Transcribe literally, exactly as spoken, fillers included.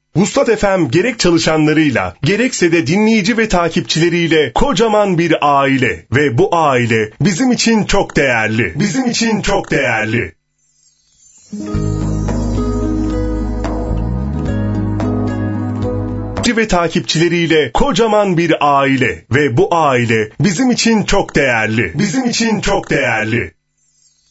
Vuslat F M gerek çalışanlarıyla, gerekse de dinleyici ve takipçileriyle kocaman bir aile ve bu aile bizim için çok değerli. Bizim için çok değerli. Ve takipçileriyle kocaman bir aile ve bu aile bizim için çok değerli. Bizim için çok değerli.